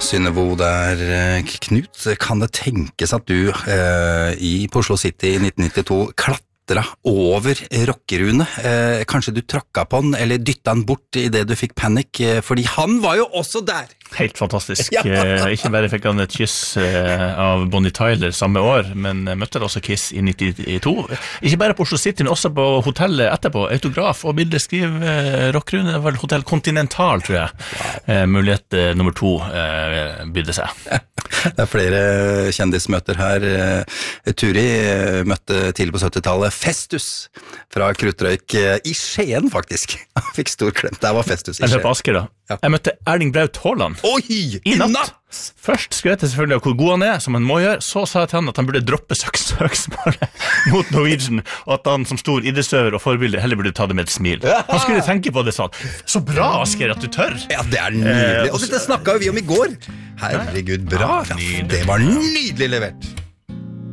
Synnevo der, Knut, kan det tenkes at du på Oslo City i 1992 klatra over rockerune? Kanskje du tråkka på den, eller dytta den bort i det du fikk panikk, fordi han var jo også der! Helt fantastisk. Ikke bare fikk han et kyss av Bonnie Tyler samme år, men møtte også Kiss i 92. Ikke bare på Oslo City, men også på hotellet etterpå. Autograf og bildeskriv rockrune, det var Hotell Continental, tror jeg. Wow. Mulighet nummer 2 bydde seg. Det flere kjendismøter her. Turi møtte tidlig på 70-tallet Festus fra Kruttrøyk i Skien, faktisk. Han fikk stor klemt. Det var Festus i Skien. Eller på Asker, da. Ja. Jeg møtte Erling Braut Haaland. Oi, i natt. Først skrøt jeg selvfølgelig av hvor god han som han må gjøre, så sa jeg til han at han burde droppe søksmålet mot Norwegian, og at han som stor idrettsøver og forbilde heller burde ta det med et smil. Han skulle tenke på det sånn. Så bra, Asker, at du tør. Ja, det nydelig. Og dette snakket vi om i går. Herregud, bra. Ja, det var nydelig levert.